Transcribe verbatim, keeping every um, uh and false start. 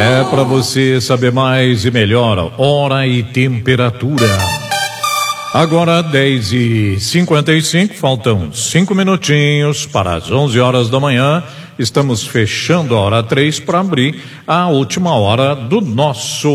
É para você saber mais e melhor, hora e temperatura. Agora dez e cinquenta e cinco, faltam cinco minutinhos para as onze horas da manhã. Estamos fechando a hora três para abrir a última hora do nosso